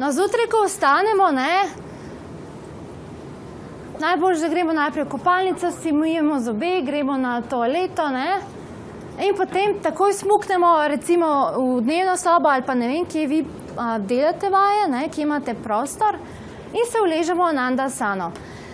No, zjutraj, ko vstanemo, najbolj, da gremo najprej v kopalnico, si myjemo zobe, gremo na toaleto, in potem takoj smuknemo recimo v dnevno sobo ali pa ne vem, kje vi delate vaje, kje imate prostor in se uležemo na Dandasano.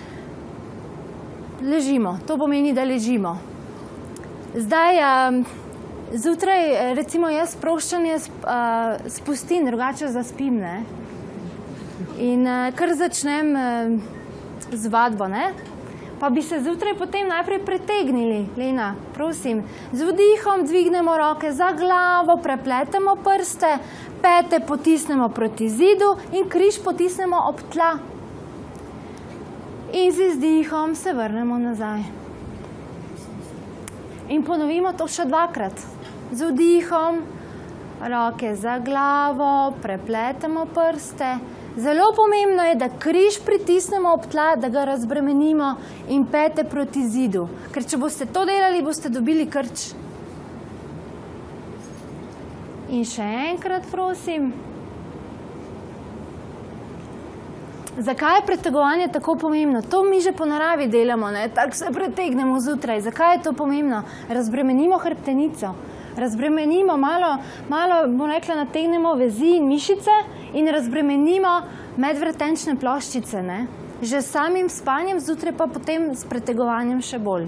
Ležimo, to pomeni, da ležimo. Zdaj, zjutraj, recimo jaz sproščanje spustim, drugače zaspim, in kar začnem z vadbo, pa bi se zjutraj potem najprej pretegnili. Lena, prosim, z vdihom dvignemo roke za glavo, prepletemo prste, pete potisnemo proti zidu in križ potisnemo ob tla. In z izdihom se vrnemo nazaj. In ponovimo to še dvakrat. Z vdihom, roke za glavo, prepletemo prste. Zelo pomembno je, da križ pritisnemo ob tla, da ga razbremenimo in pete proti zidu. Ker če boste to delali, boste dobili krč. In še enkrat, prosim. Zakaj je pretegovanje tako pomembno? To mi že po naravi delamo, tako se pretegnemo zjutraj. Zakaj je to pomembno? Razbremenimo hrbtenico. Razbremenimo, malo, bom rekla, nategnemo vezi in mišice in razbremenimo medvretenčne ploščice, Že s samim spanjem zjutraj pa potem s pretegovanjem še bolj.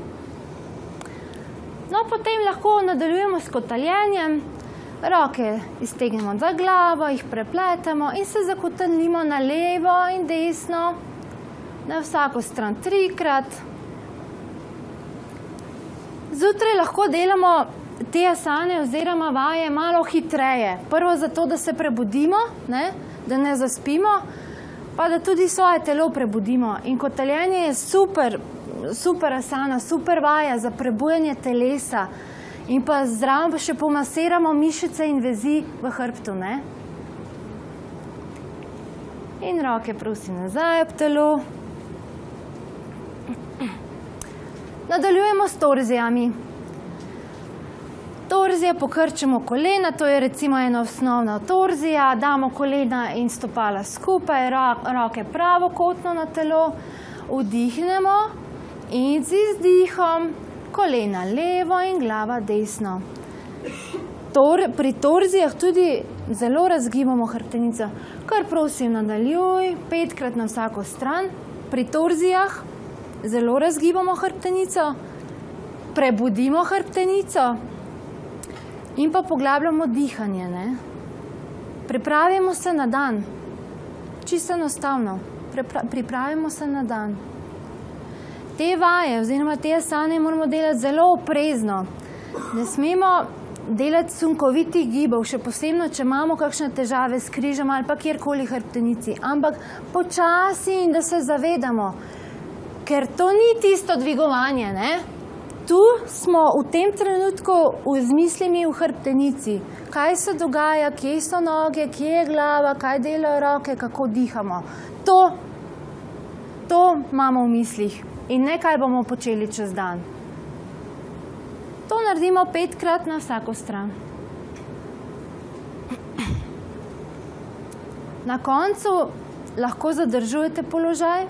No, potem lahko nadaljujemo s kotaljenjem. Roke iztegnemo za glavo, jih prepletemo in se zakotalimo na levo in desno, na vsako stran 3-krat. Zjutraj lahko delamo te asane oziroma vaje malo hitreje. Prvo zato, da se prebudimo, da ne zaspimo, pa da tudi svoje telo prebudimo. In kotaljenje je super asana, super vaja za prebujanje telesa. In pa zraven še pomasiramo mišice in vezi v hrbtu, In roke prosim nazaj ob telo. Nadaljujemo s torzijami. Torzije pokrčimo kolena, to je recimo ena osnovna torzija. Damo kolena in stopala skupaj, roke pravokotno na telo. Vdihnemo in z izdihom kolena levo in glava desno. Pri torzijah tudi zelo razgibamo hrbtenico. Kar prosim nadaljuj, 5-krat na vsako stran. Pri torzijah zelo razgibamo hrbtenico, prebudimo hrbtenico in pa poglabljamo dihanje. Pripravimo se na dan. Čisto enostavno. Pripravimo se na dan. Te vaje oziroma te asane moramo delati zelo oprezno. Ne smemo delati sunkovitih gibov, še posebno, če imamo kakšne težave s križem ali pa kjerkoli hrbtenici. Ampak počasi in da se zavedamo, ker to ni tisto dvigovanje, Tu smo v tem trenutku z mislimi v hrbtenici. Kaj se dogaja, kje so noge, kje je glava, kaj delajo roke, kako dihamo. To imamo v mislih. In ne, kaj bomo počeli čez dan. To naredimo 5-krat na vsako stran. Na koncu lahko zadržujete položaj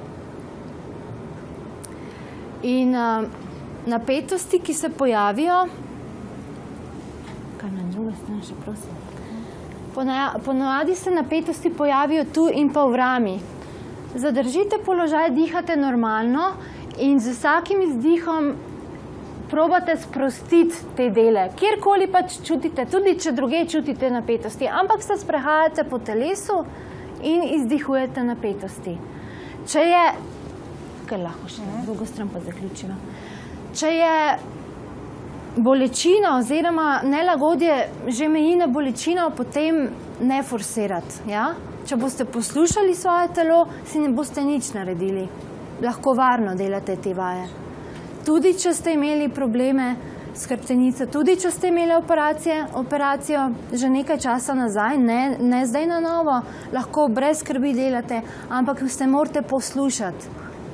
in napetosti, ki se pojavijo, kaj na druga stran še prosim, ponavadi se napetosti pojavijo tu in pa v rami. Zadržite položaj, dihate normalno in z vsakim izdihom probate sprostiti te dele. Kjerkoli pač čutite, tudi če druge čutite napetosti, ampak se sprehajate po telesu in izdihujete napetosti. Če je, kaj lahko še na drugo stran pa zaključimo, če je bolečina oziroma nelagodje že meji na bolečino, potem ne forsirati. Če boste poslušali svoje telo, si ne boste nič naredili. Lahko varno delate te vaje. Tudi, če ste imeli probleme s hrbtenico, tudi, če ste imeli operacijo že nekaj časa nazaj, ne zdaj na novo, lahko brez skrbi delate, ampak se morate poslušati.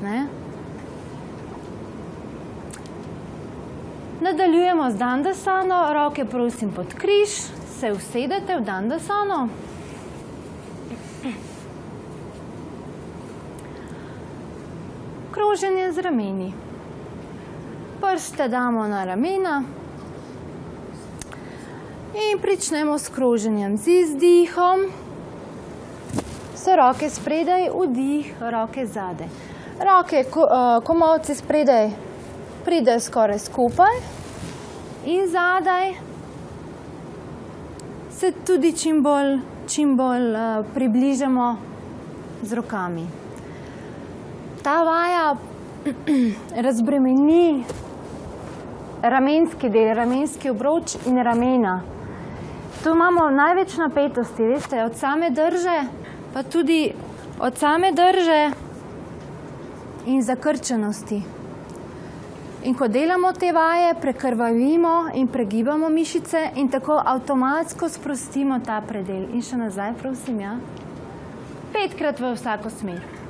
Nadaljujemo z Dandasano, roke prosim pod križ, se usedete v Dandasano. kroženje z rameni. Prste damo na ramena in pričnemo s kroženjem z izdihom. So roke spredaj, vdih, roke zadaj. Roke, komolci spredaj pridejo skoraj skupaj in zadaj se tudi čim bolj približamo z rokami. Ta vaja razbremeni ramenski del, ramenski obroč in ramena. Tu imamo največ napetosti, veste, od same drže, pa tudi od same drže in zakrčenosti. In ko delamo te vaje, prekrvavimo in pregibamo mišice in tako avtomatsko sprostimo ta predel. In še nazaj, prosim, ja. 5-krat v vsako smer.